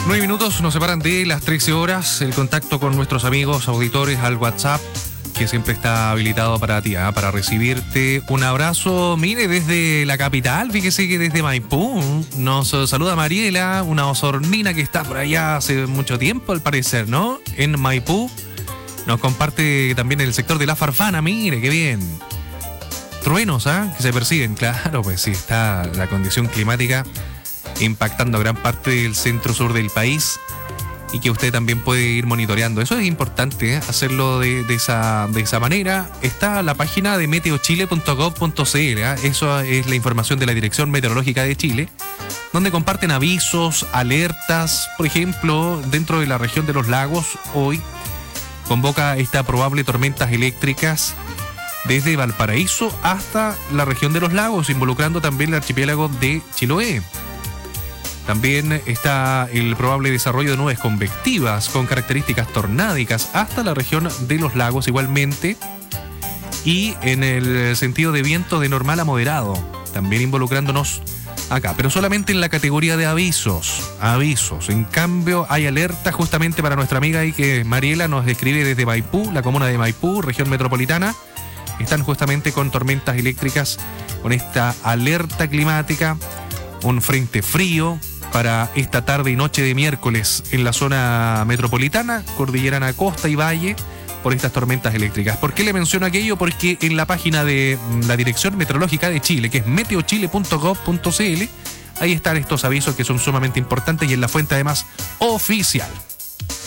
9 minutos nos separan de las 13 horas. El contacto con nuestros amigos auditores al WhatsApp, que siempre está habilitado para ti, para recibirte. Un abrazo, mire, desde la capital, fíjese que desde Maipú nos saluda Mariela, una osornina que está por allá hace mucho tiempo, al parecer, ¿no? En Maipú. Nos comparte también el sector de La Farfana, mire, qué bien. Truenos, que se perciben, claro, pues sí, está la condición climática impactando a gran parte del centro-sur del país y que usted también puede ir monitoreando. Eso es importante, hacerlo de esa manera. Está la página de meteochile.gov.cl, eso es la información de la Dirección Meteorológica de Chile, donde comparten avisos, alertas. Por ejemplo, dentro de la región de los lagos, hoy convoca esta probable tormentas eléctricas desde Valparaíso hasta la región de los lagos, involucrando también el archipiélago de Chiloé. También está el probable desarrollo de nubes convectivas con características tornádicas hasta la región de los lagos igualmente. Y en el sentido de viento de normal a moderado, también involucrándonos acá, pero solamente en la categoría de avisos. En cambio, hay alerta justamente para nuestra amiga ahí que Mariela nos describe desde Maipú, la comuna de Maipú, región metropolitana. Están justamente con tormentas eléctricas, con esta alerta climática, un frente frío para esta tarde y noche de miércoles en la zona metropolitana, cordillerana, costa y valle, por estas tormentas eléctricas. ¿Por qué le menciono aquello? Porque en la página de la Dirección Meteorológica de Chile, que es meteochile.gov.cl, ahí están estos avisos que son sumamente importantes y en la fuente además oficial.